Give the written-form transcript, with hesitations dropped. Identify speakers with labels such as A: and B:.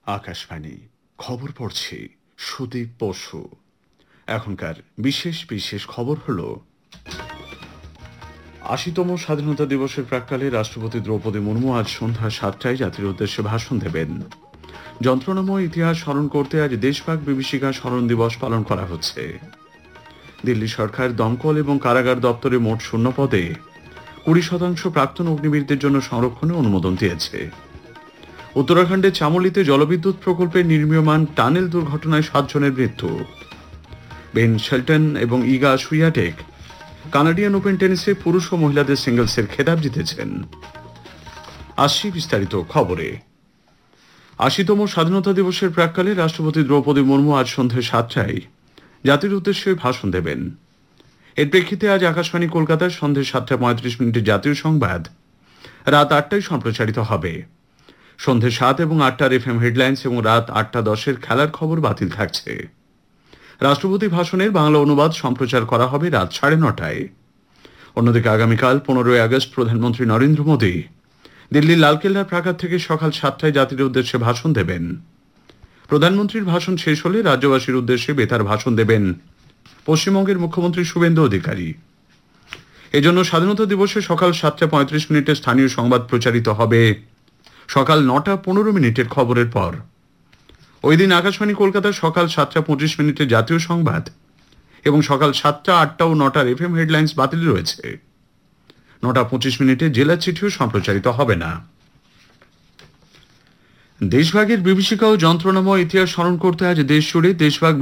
A: আকাশবাণী খবর পড়ছে সুদীপ বসু। এখনকার বিশেষ বিশেষ খবর হল ৮০তম স্বাধীনতা দিবসের প্রাক্কালে রাষ্ট্রপতি দ্রৌপদী মুর্মু আজ সন্ধ্যা ৭টায় জাতির উদ্দেশ্যে ভাষণ দেবেন। যন্ত্রণাময় ইতিহাস স্মরণ করতে আজ দেশভাগ বিভীষিকা স্মরণ দিবস পালন করা হচ্ছে। দিল্লি সরকার দমকল এবং কারাগার দপ্তরে মোট শূন্য পদে ২০% প্রাক্তন অগ্নিবীরদের জন্য সংরক্ষণে অনুমোদন দিয়েছে। উত্তরাখণ্ডের চামোলিতে জলবিদ্যুৎ প্রকল্পে নির্মীয়মান টানেল দুর্ঘটনায় ৭ জনের মৃত্যু। বেন শেলটন এবং ইগা সুইয়াটেক কানাডিয়ান ওপেন টেনিসে পুরুষ ও মহিলাদের সিঙ্গলসের খেতাব জিতেছেন। আসছি বিস্তারিত খবরে। ৮০তম স্বাধীনতা দিবসের প্রাক্কালে রাষ্ট্রপতি দ্রৌপদী মুর্মু আজ সন্ধ্যে ৭টায় জাতির উদ্দেশ্যে ভাষণ দেবেন। এর প্রেক্ষিতে আজ আকাশবাণী কলকাতায় সন্ধ্যে ৭:৩৫ জাতীয় সংবাদ, রাত ৮টায় সম্প্রচারিত হবে। সন্ধ্যে ৭ এবং ৮টার FM হেডলাইন্স এবং রাত ৮:১০ খেলার খবর বাতিল থাকছে। রাষ্ট্রপতি ভাষণের বাংলা অনুবাদ সম্প্রচার করা হবে রাত ৯:৩০। অন্যদিকে আগামীকাল ১৫ই আগস্ট প্রধানমন্ত্রী নরেন্দ্র মোদী দিল্লির লালকেল্লার প্রাকার থেকে সকাল ৭টায় জাতির উদ্দেশ্যে ভাষণ দেবেন। প্রধানমন্ত্রীর ভাষণ শেষ হলে রাজ্যবাসীর উদ্দেশ্যে বেতার ভাষণ দেবেন পশ্চিমবঙ্গের মুখ্যমন্ত্রী শুভেন্দু অধিকারী। এজন্য স্বাধীনতা দিবসে সকাল ৭:৩৫ স্থানীয় সংবাদ প্রচারিত হবে সকাল ৯:১৫ খবরের পর। ওই দিন আকাশবাণী কলকাতার সকাল ৭:২৫ জাতীয় সংবাদ এবং সকাল ৭টা, ৮টা ও ৯টার FM হেডলাইন্স বাতিল রয়েছে। ৯:২৫ জেলা চিঠিও সম্প্রচারিত হবে না। দেশভাগের বিভীষিকা ও যন্ত্রণাময় ইতিহাস স্মরণ করতে আজ দেশ জুড়ে দেশভাগ